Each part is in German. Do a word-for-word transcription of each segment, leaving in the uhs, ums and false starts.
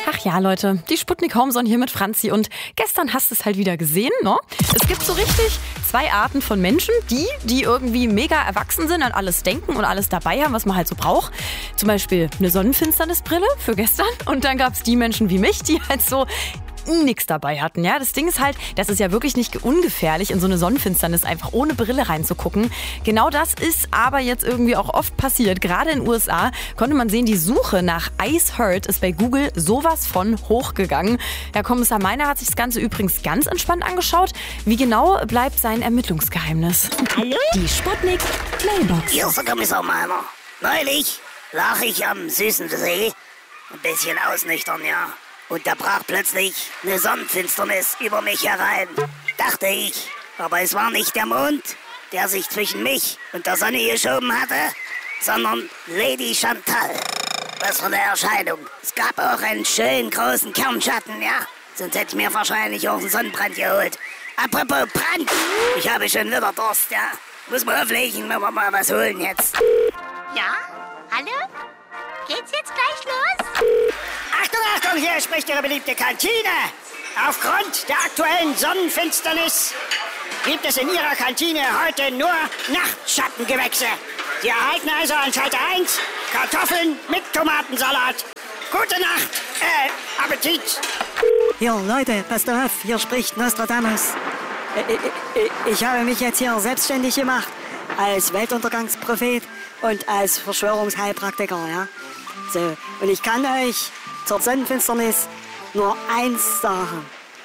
Ach ja, Leute, die Sputnik Homeson hier mit Franzi und gestern hast du es halt wieder gesehen, ne? Es gibt so richtig zwei Arten von Menschen, die, die irgendwie mega erwachsen sind, an alles denken und alles dabei haben, was man halt so braucht. Zum Beispiel eine Sonnenfinsternisbrille für gestern und dann gab es die Menschen wie mich, die halt so nichts dabei hatten. Ja, das Ding ist halt, das ist ja wirklich nicht ungefährlich, in so eine Sonnenfinsternis einfach ohne Brille reinzugucken. Genau das ist aber jetzt irgendwie auch oft passiert. Gerade in den U S A konnte man sehen, die Suche nach Ice Hurt ist bei Google sowas von hochgegangen. Herr Kommissar Meiner hat sich das Ganze übrigens ganz entspannt angeschaut. Wie genau bleibt sein Ermittlungsgeheimnis? Hallo? Die Sputnik Playbox. Hier ist der Kommissar Meiner. Neulich lag ich am süßen See, ein bisschen ausnüchtern, ja. Und da brach plötzlich eine Sonnenfinsternis über mich herein, dachte ich. Aber es war nicht der Mond, der sich zwischen mich und der Sonne geschoben hatte, sondern Lady Chantal. Was für eine Erscheinung. Es gab auch einen schönen großen Kernschatten, ja. Sonst hätte ich mir wahrscheinlich auch einen Sonnenbrand geholt. Apropos Brand, ich habe schon wieder Durst, ja. Muss man auflegen, wenn wir mal was holen jetzt. Ja? Hallo? Geht's jetzt gleich los? Achtung, Achtung, hier spricht Ihre beliebte Kantine. Aufgrund der aktuellen Sonnenfinsternis gibt es in Ihrer Kantine heute nur Nachtschattengewächse. Sie erhalten also an Schalter eins Kartoffeln mit Tomatensalat. Gute Nacht, äh, Appetit. Hier, Leute, passt auf, hier spricht Nostradamus. Ich, ich, ich habe mich jetzt hier selbstständig gemacht als Weltuntergangsprophet und als Verschwörungsheilpraktiker, ja. So, und ich kann euch zur Sonnenfinsternis nur eins sagen.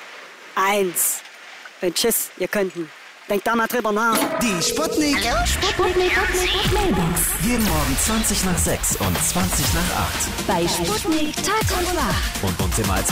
Eins. Und tschüss, ihr Könnten. Denkt da mal drüber nach. Die Sputnik. Hallo, Sputnik. Playbox. Jeden Morgen zwanzig nach sechs und zwanzig nach acht. Bei Sputnik Tag und Nacht. Und uns immer als